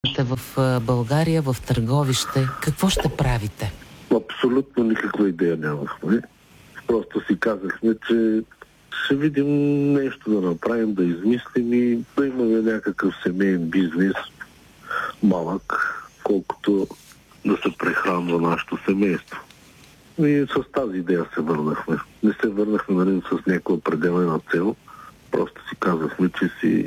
В България, в Търговище, какво ще правите? Абсолютно никаква идея нямахме. Просто си казахме, че ще видим нещо да направим, да измислим и да имаме някакъв семейен бизнес малък, колкото да се прехранва нашето семейство. И с тази идея се върнахме. Не се върнахме с някаква определена цел. Просто си казахме, че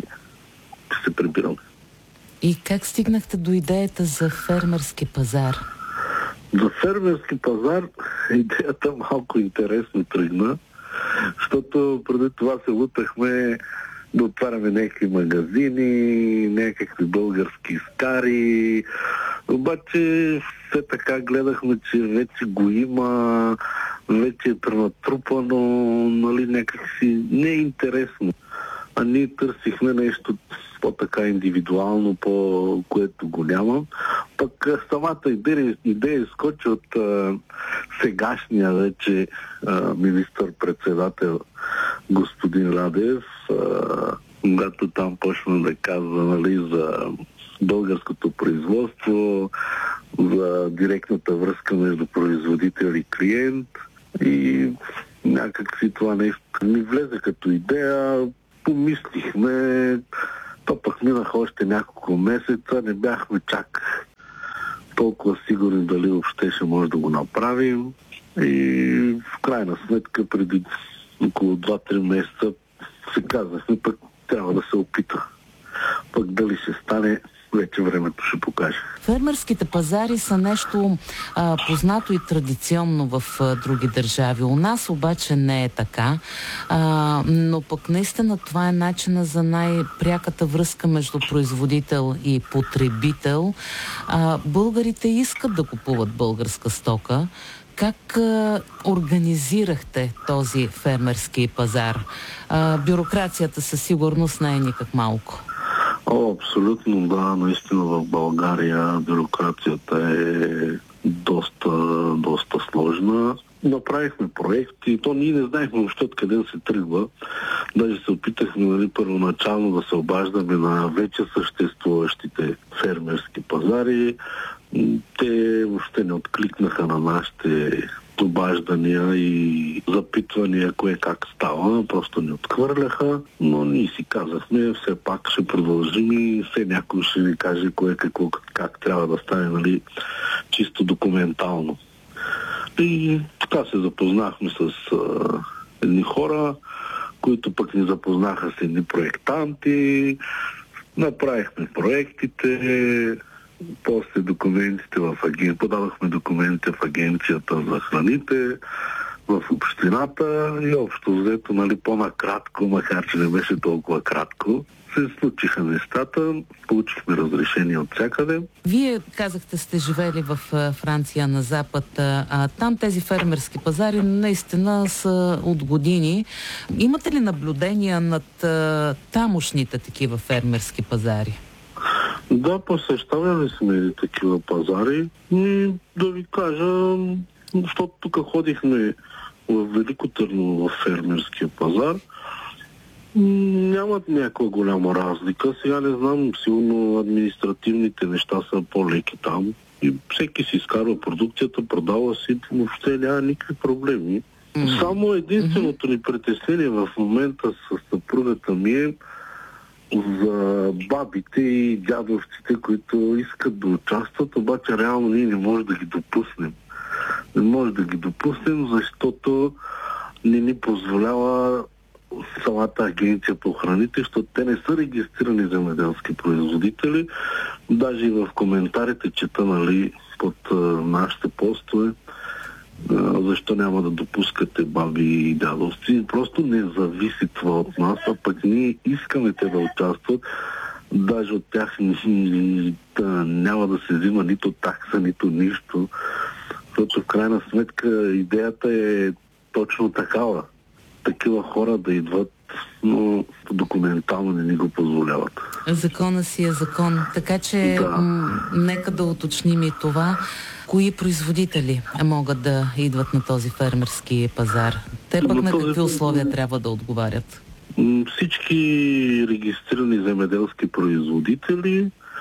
се прибираме. И как стигнахте до идеята за фермерски пазар? За фермерски пазар идеята малко интересно тръгна, защото преди това се лутахме да отваряме някакви магазини, някакви български стари. Обаче все така гледахме, че вече го има, вече е пренатрупано, някакси не е интересно. А ние търсихме нещо по-така индивидуално, което го няма. Пък самата идея изкочи от сегашния вече министър-председател господин Радев, когато там почна да казва за българското производство, за директната връзка между производител и клиент и някакси това нещо ми влезе като идея. Помислихме, то пък минаха още няколко месеца, не бяхме чак толкова сигурни дали въобще ще може да го направим. И в крайна сметка преди около 2-3 месеца се казахме, пък трябва да се опита. Пък дали ще стане, вече времето ще покаже. Фермерските пазари са нещо познато и традиционно в други държави. У нас обаче не е така. Но пък наистина това е начина за най-пряката връзка между производител и потребител. Българите искат да купуват българска стока. Как организирахте този фермерски пазар? Бюрокрацията със сигурност не е никак малко. Абсолютно да, наистина в България бюрокрацията е доста сложна. Направихме проекти, то ние не знаехме въобще откъде да се тръгва. Даже се опитахме първоначално да се обаждаме на вече съществуващите фермерски пазари. Те въобще не откликнаха на нашите обаждания и запитвания кое как става, просто ни отхвърляха, но ние си казахме, все пак ще продължим и все някой ще ни каже кое какво как трябва да стане, чисто документално. И така се запознахме с едни хора, които пък ни запознаха с едни проектанти, направихме проектите, после документите подадохме документите в агенцията за храните, в общината и общо взето, по-накратко, макар че не беше толкова кратко, се случиха нещата, получихме разрешение от всякъде. Вие, казахте, сте живели в Франция на запад, там тези фермерски пазари наистина са от години. Имате ли наблюдения над тамошните такива фермерски пазари? Да, посещавали сме такива пазари и да ви кажа, защото тук ходихме в Велико Търново в фермерския пазар, нямат някаква голяма разлика. Сега не знам, сигурно административните неща са по-леки там и всеки си изкарва продукцията, продава си, въобще няма никакви проблеми. Само единственото ни притеснение в момента с съпругата ми е за бабите и дядовците, които искат да участват, обаче реално ние не можем да ги допуснем. Не може да ги допуснем, защото не ни позволява самата агенция по храните, защото те не са регистрирани земеделски производители. Даже и в коментарите чета, под нашите постове, защо няма да допускате баби и дядовци. Просто не зависи това от нас, а пък ние искаме те да участват. Даже от тях няма да се взима нито такса, нито нищо. Защото в крайна сметка идеята е точно такава. Такива хора да идват, но документално не ни го позволяват. Закона си е закон. Така че нека да уточним и това. Кои производители могат да идват на този фермерски пазар? Те пък на какви условия трябва да отговарят? Всички регистрирани земеделски производители,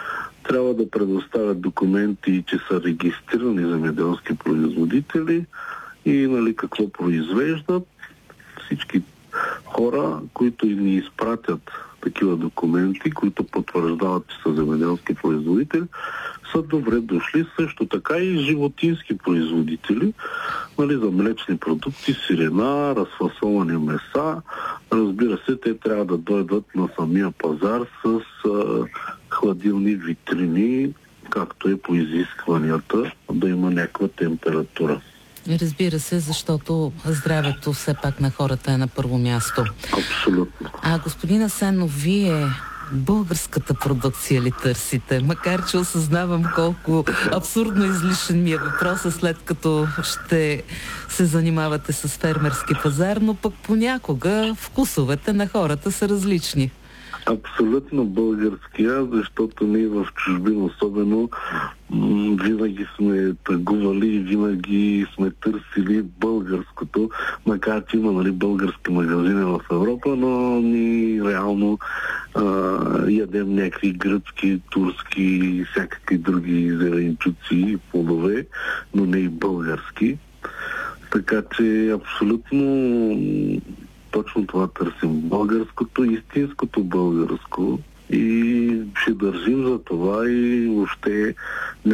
трябва да предоставят документи, че са регистрирани земеделски производители и нали, какво произвеждат. Всички хора, които ни изпратят такива документи, които потвърждават, че са земеделски производители, са добре дошли. Също така и животински производители, нали, за млечни продукти, сирена, разфасовани меса. Разбира се, те трябва да дойдат на самия пазар с хладилни витрини, както е по изискванията, да има някаква температура. Разбира се, защото здравето все пак на хората е на първо място. Абсолютно. Господин Асенов, вие българската продукция ли търсите? Макар че осъзнавам колко абсурдно излишен ми е въпросът, след като ще се занимавате с фермерски пазар, но пък понякога вкусовете на хората са различни. Абсолютно българския, защото ние в чужбина особено винаги сме тъгували и винаги сме търсили българското, макар че има нали, български магазини в Европа, но ние реално ядем някакви гръцки, турски и всякакви други зеленчуци и плодове, но не и български. Така че абсолютно точно това търсим. Българското, истинското българско и ще държим за това и въобще